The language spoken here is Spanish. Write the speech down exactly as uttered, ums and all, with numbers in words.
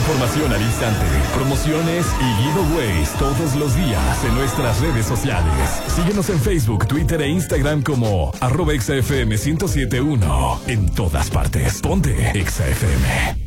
información al instante, promociones y giveaways todos los días en nuestras redes sociales. Síguenos en Facebook, Twitter e Instagram como arroba exafm ciento siete punto uno. En todas partes, ponte Exa F M.